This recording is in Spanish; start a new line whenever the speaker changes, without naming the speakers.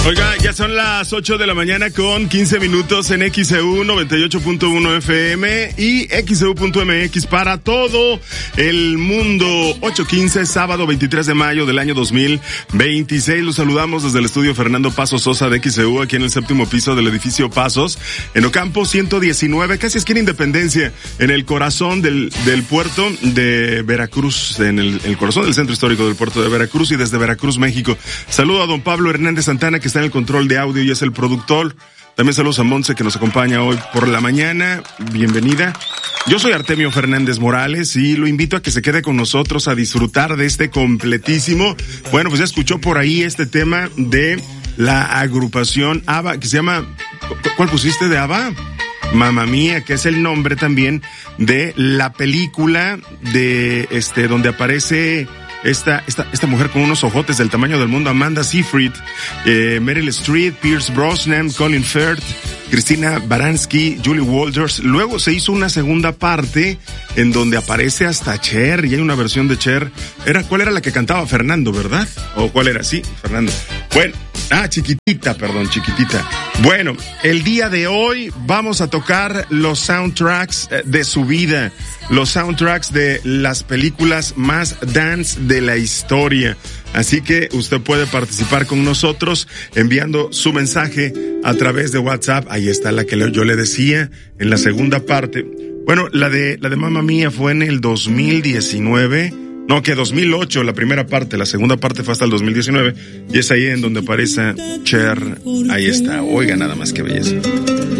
Oiga, ya son las 8 de la mañana con 15 minutos en XEU 98.1 FM y XEU.mx para todo el mundo. 8:15, sábado 23 de mayo del año 2026. Los saludamos desde el estudio Fernando Pasos Sosa de XEU, aquí en el séptimo piso del edificio Pasos, en Ocampo 119, casi esquina Independencia, en el corazón del puerto de Veracruz, en el corazón del centro histórico del puerto de Veracruz y desde Veracruz, México. Saludo a don Pablo Hernández Santana, que está en el control de audio y es el productor. También saludos a Monse, que nos acompaña hoy por la mañana. Bienvenida. Yo soy Artemio Fernández Morales y lo invito a que se quede con nosotros a disfrutar de este completísimo. Bueno, pues ya escuchó por ahí este tema de la agrupación ABBA, que se llama... ¿Cuál pusiste de ABBA? Mamma Mía, que es el nombre también de la película de donde aparece esta mujer con unos ojotes del tamaño del mundo, Amanda Seyfried, Meryl Streep, Pierce Brosnan, Colin Firth, Cristina Baranski, Julie Walters. Luego se hizo una segunda parte en donde aparece hasta Cher, y hay una versión de Cher. ¿Cuál era la que cantaba? Fernando, ¿verdad? ¿O cuál era? Sí, Fernando. Bueno, Chiquitita. Bueno, el día de hoy vamos a tocar los soundtracks de su vida, los soundtracks de las películas más dance de la historia. Así que usted puede participar con nosotros enviando su mensaje a través de WhatsApp. Ahí está la que yo le decía en la segunda parte. Bueno, la de Mamma Mía fue en el 2019. No, que 2008 la primera parte, la segunda parte fue hasta el 2019. Y es ahí en donde aparece Cher. Ahí está. Oiga, nada más que belleza.